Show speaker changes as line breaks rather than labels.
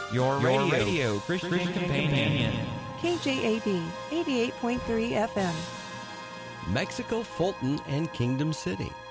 Your radio Christian companion.
KJAB 88.3 FM.
Mexico, Fulton, and Kingdom City.